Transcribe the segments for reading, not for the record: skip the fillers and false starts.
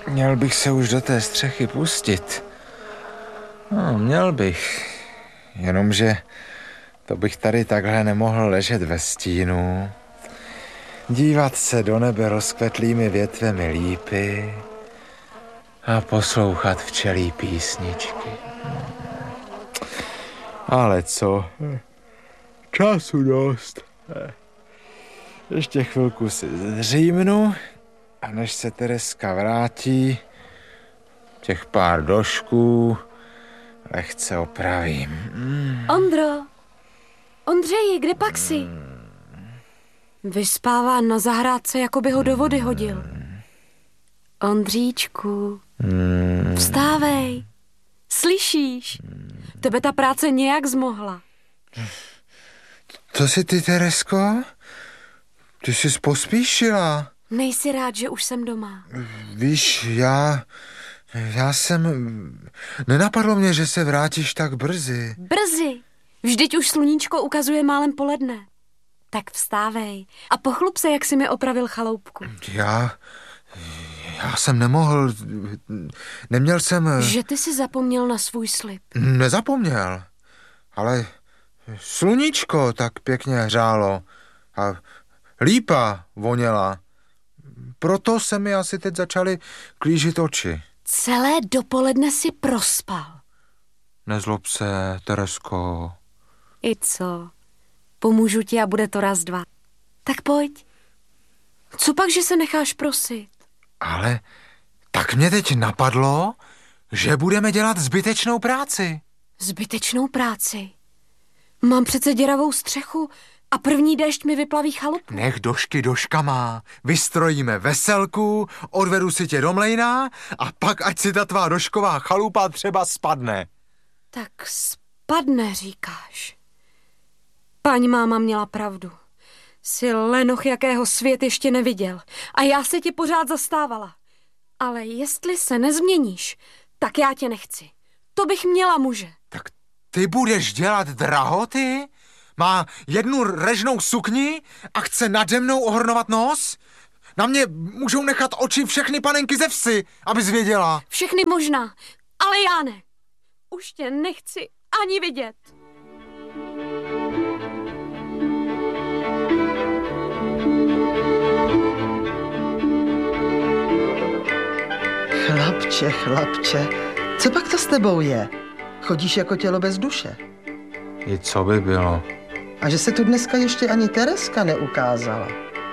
Měl bych se už do té střechy pustit. No, měl bych. Jenomže to bych tady takhle nemohl ležet ve stínu, dívat se do nebe rozkvetlými větvemi lípy a poslouchat včelí písničky. Ale co? Času dost. Ještě chvilku si zřímnu a než se Tereska vrátí, těch pár došků lehce opravím. Ondřeji, kde pak jsi? Vyspává na zahrádce, jako by ho do vody hodil. Ondříčku, vstávej. Slyšíš? Tebe ta práce nějak zmohla. Co jsi ty, Teresko? Ty jsi pospíšila. Nejsi rád, že už jsem doma? Víš, já jsem... Nenapadlo mě, že se vrátíš tak brzy. Brzy? Vždyť už sluníčko ukazuje málem poledne. Tak vstávej a pochlup se, jak jsi mi opravil chaloupku. Já jsem nemohl... Neměl jsem... Že ty jsi zapomněl na svůj slib. Nezapomněl, ale sluníčko tak pěkně hřálo a lípa voněla. Proto se mi asi teď začaly klížit oči. Celé dopoledne si prospal. Nezlob se, Teresko. I co? Pomůžu ti a bude to raz, dva. Tak pojď. Co pak, že se necháš prosit? Ale tak mě teď napadlo, že budeme dělat zbytečnou práci. Zbytečnou práci? Mám přece děravou střechu a první déšť mi vyplaví chalupu. Nech došky doškama. Vystrojíme veselku, odvedu si tě do mlejna a pak ať si ta tvá došková chalupa třeba spadne. Tak spadne, říkáš. Paní máma měla pravdu. Jsi lenoch, jakého svět ještě neviděl. A já se ti pořád zastávala. Ale jestli se nezměníš, tak já tě nechci. To bych měla muže. Tak ty budeš dělat drahoty? Má jednu režnou sukni a chce nade mnou ohrnovat nos? Na mě můžou nechat oči všechny panenky ze vsi, abys věděla. Všechny možná, ale já ne. Už tě nechci ani vidět. Chlapče, co pak to s tebou je? Chodíš jako tělo bez duše. I co by bylo? A že se tu dneska ještě ani Tereska neukázala.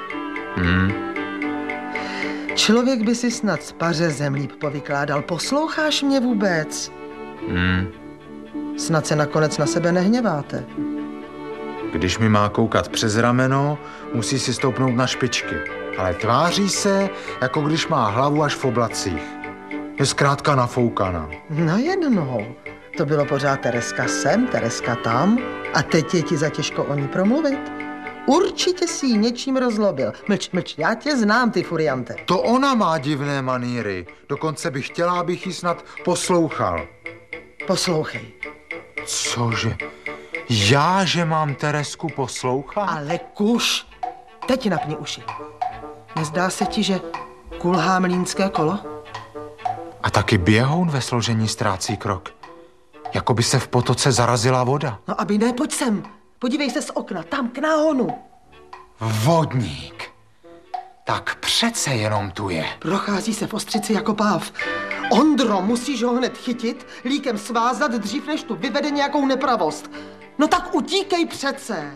Člověk by si snad z pařezem líp povykládal. Posloucháš mě vůbec? Snad se nakonec na sebe nehněváte. Když mi má koukat přes rameno, musí si stoupnout na špičky. Ale tváří se, jako když má hlavu až v oblacích. Je zkrátka nafoukaná. No jednou. To bylo pořád Tereska sem, Tereska tam a teď je ti zatěžko o ní promluvit. Určitě si ji něčím rozlobil. Mlč, já tě znám, ty furiante. To ona má divné maníry. Dokonce bych chtěla, abych ji snad poslouchal. Poslouchej. Cože? Já, že mám Teresku poslouchat? Ale kuš, teď napni uši. Nezdá se ti, že kulhá mlýnské kolo? A taky běhoun ve složení ztrácí krok. Jako by se v potoce zarazila voda. No aby ne, pojď sem. Podívej se z okna, tam k náhonu. Vodník. Tak přece jenom tu je. Prochází se v ostřici jako páv. Ondro, musíš ho hned chytit, líkem svázat dřív, než tu vyvede nějakou nepravost. No tak utíkej přece.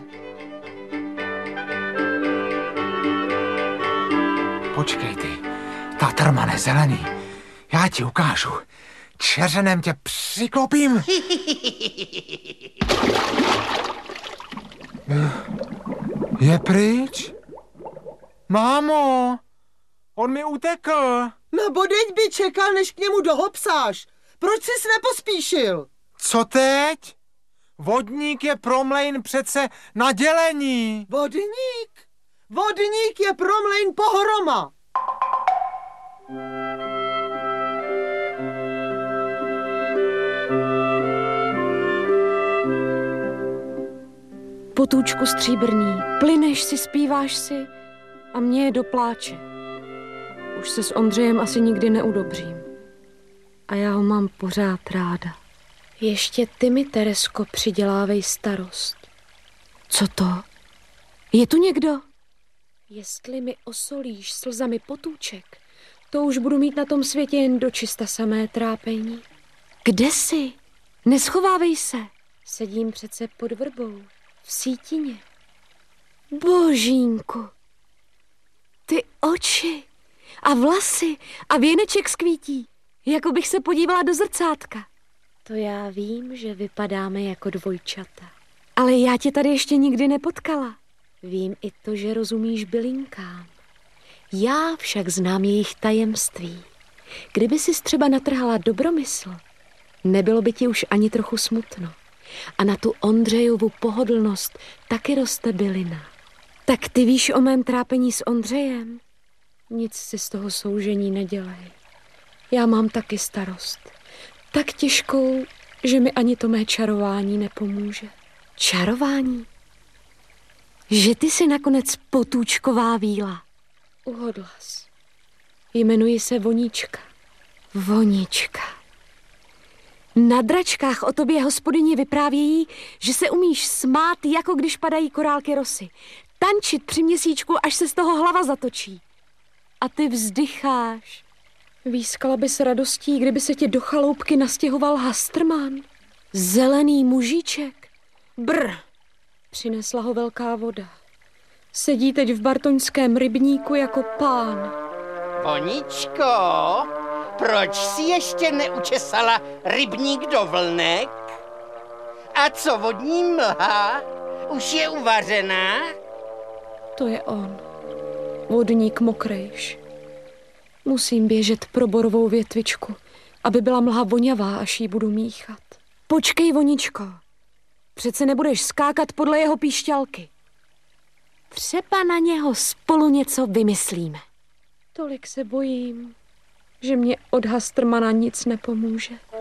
Počkej ty, tatrmane zelený. Já ti ukážu. Čeřenem tě přiklopím. Je pryč? Mámo, on mi utekl. No bodeď by čekal, než k němu dohopsáš. Proč jsi nepospíšil? Co teď? Vodník je pro mlejn přece na dělení. Vodník? Vodník je pro mlejn pohroma. Potůčku stříbrný, plyneš si, zpíváš si a mě je do pláče. Už se s Ondřejem asi nikdy neudobřím. A já ho mám pořád ráda. Ještě ty mi, Teresko, přidělávej starost. Co to? Je tu někdo? Jestli mi osolíš slzami potůček, to už budu mít na tom světě jen dočista samé trápení. Kde jsi? Neschovávej se. Sedím přece pod vrbou, v sítině. Božínku, ty oči a vlasy a věneček skvítí, jako bych se podívala do zrcátka. To já vím, že vypadáme jako dvojčata. Ale já tě tady ještě nikdy nepotkala. Vím i to, že rozumíš bylinkám. Já však znám jejich tajemství. Kdyby sis třeba natrhala dobromysl, nebylo by ti už ani trochu smutno. A na tu Ondřejovu pohodlnost taky roste bylina. Tak ty víš o mém trápení s Ondřejem? Nic si z toho soužení nedělej. Já mám taky starost. Tak těžkou, že mi ani to mé čarování nepomůže. Čarování? Že ty jsi nakonec potůčková víla. Uhodlas. Jmenuji se Vonička. Vonička. Na dračkách o tobě hospodyně vyprávějí, že se umíš smát, jako když padají korálky rosy. Tančit při měsíčku, až se z toho hlava zatočí. A ty vzdycháš. Výskala by se radostí, kdyby se ti do chaloupky nastěhoval Hastrman. Zelený mužíček. Brr. Přinesla ho velká voda. Sedí teď v bartoňském rybníku jako pán. Voničko, proč si ještě neučesala rybník do vlnek? A co vodní mlha? Už je uvařená? To je on. Vodník mokrejš. Musím běžet pro borovou větvičku, aby byla mlha voňavá, až ji budu míchat. Počkej, Voničko. Přece nebudeš skákat podle jeho píšťalky. Třeba na něho spolu něco vymyslíme. Tolik se bojím, že mě od Hastrmana nic nepomůže.